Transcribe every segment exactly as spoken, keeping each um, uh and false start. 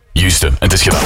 Juiste, en het is gedaan.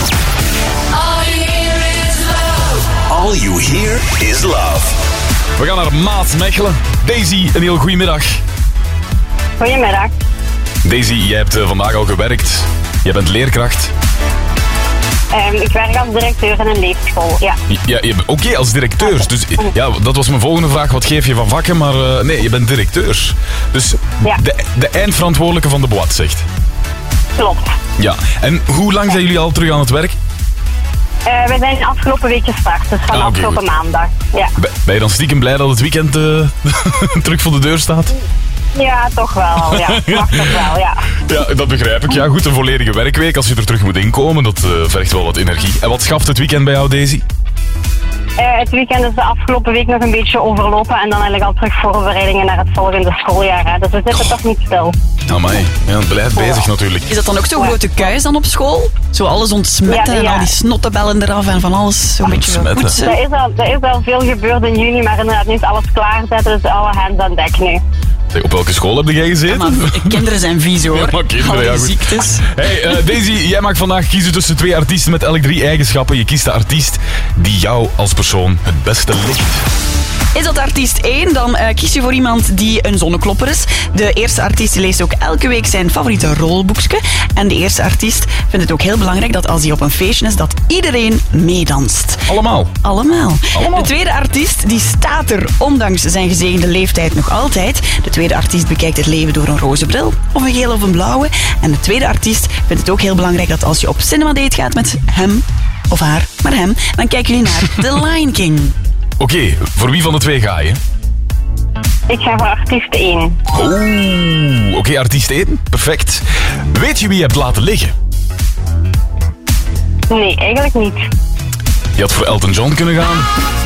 All you hear is love. We gaan naar Maat Mechelen. Daisy, een heel goedemiddag. Goedemiddag. Daisy, jij hebt uh, vandaag al gewerkt. Jij bent leerkracht. Um, ik werk als directeur in een leefschool, ja. Ja, je bent oké als directeur. Dus ja, dat was mijn volgende vraag. Wat geef je van vakken? Maar uh, nee, je bent directeur. Dus ja. de, de eindverantwoordelijke van de boîte, zegt. Klopt. Ja, en hoe lang zijn jullie al terug aan het werk? Uh, we zijn afgelopen week gestart, dus van ah, okay, afgelopen goed. maandag. Ja. Ben je dan stiekem blij dat het weekend uh, terug voor de deur staat? Ja, toch wel. Ja, mag toch wel, ja. Ja, dat begrijp ik. Ja, goed, een volledige werkweek. Als je er terug moet inkomen, dat uh, vergt wel wat energie. En wat schaft het weekend bij jou, Daisy? Uh, het weekend is de afgelopen week nog een beetje overlopen en dan eigenlijk al terug voorbereidingen naar het volgende schooljaar. Hè. Dus we zitten oh. toch niet stil. Amai, ja, het blijft bezig natuurlijk. Is dat dan ook zo'n grote kuis dan op school? Zo alles ontsmetten ja, ja. en al die snottenbellen eraf en van alles zo'n beetje poetsen? Er is, al, er is al veel gebeurd in juni, maar inderdaad nu is alles klaarzetten, dus alle hands aan dek nu. Op welke school heb jij gezeten? Ja, maar kinderen zijn vies hoor. Ja, maar kinderen, al die ja, goed. ziektes. Hey, uh, Daisy, jij mag vandaag kiezen tussen twee artiesten met elk drie eigenschappen. Je kiest de artiest die jou als persoon het beste ligt. Is dat artiest één, dan uh, kies je voor iemand die een zonneklopper is. De eerste artiest leest ook elke week zijn favoriete rolboekje. En de eerste artiest vindt het ook heel belangrijk dat als hij op een feestje is, dat iedereen meedanst. Allemaal? Allemaal. Allemaal. De tweede artiest die staat er, ondanks zijn gezegende leeftijd, nog altijd. De tweede artiest bekijkt het leven door een roze bril, of een gele of een blauwe. En de tweede artiest vindt het ook heel belangrijk dat als je op cinema date gaat met hem, of haar, maar hem, dan kijken jullie naar The Lion King. Oké, okay, voor wie van de twee ga je? Ik ga voor artiest één. Oh, oké, okay, artiest één. Perfect. Weet je wie je hebt laten liggen? Nee, eigenlijk niet. Je had voor Elton John kunnen gaan.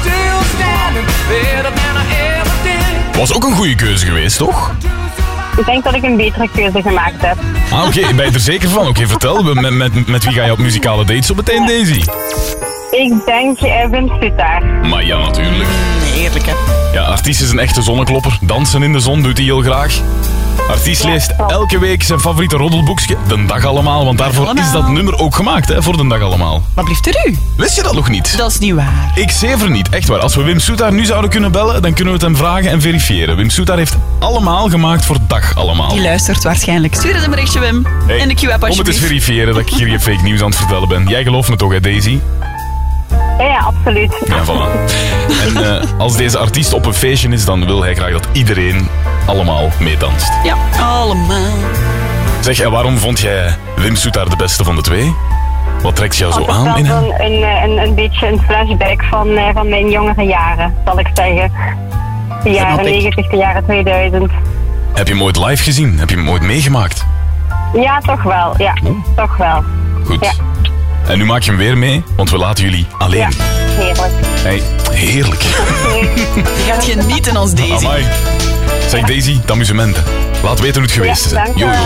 Was ook een goede keuze geweest, toch? Ik denk dat ik een betere keuze gemaakt heb. Ah, oké. Okay. Ben je er zeker van? Oké, okay, vertel. Met, met, met wie ga je op muzikale dates zo meteen, Daisy? Ik denk uh, Wim Sutar. Maar ja, natuurlijk. Heerlijk, hè? Ja, artiest is een echte zonneklopper. Dansen in de zon doet hij heel graag. Artiest leest elke week zijn favoriete roddelboekje. De Dag Allemaal, want daarvoor allemaal. Is dat nummer ook gemaakt, hè, voor De Dag Allemaal. Wat blieft er u? Wist je dat nog niet? Dat is niet waar. Ik zever niet, echt waar. Als we Wim Sutar nu zouden kunnen bellen, dan kunnen we het hem vragen en verifiëren. Wim Sutar heeft allemaal gemaakt voor Dag Allemaal. Die luistert waarschijnlijk. Stuur eens een berichtje, Wim. Hey, in de Q-app alsjeblieft. om het eens verifiëren dat ik hier je fake nieuws aan het vertellen ben. Jij gelooft me toch, hè, Daisy? Ja, ja, absoluut. Ja, voilà. En uh, als deze artiest op een feestje is, dan wil hij graag dat iedereen allemaal meedanst. Ja, allemaal. Zeg, en waarom vond jij Wim Sutar de beste van de twee? Wat trekt jou zo oh, aan in hem? Een, een, een, een beetje een flashback van, uh, van mijn jongere jaren, zal ik zeggen. De jaren negentig, de jaren tweeduizend. Heb je hem ooit live gezien? Heb je hem ooit meegemaakt? Ja, toch wel. Ja, oh. toch wel. Goed. Ja. En nu maak je hem weer mee, want we laten jullie alleen. Ja, heerlijk. Hey, heerlijk. Je gaat genieten als Daisy. Amai. Zeg Daisy, het amusement. Laat weten hoe het geweest ja, is. Jojo.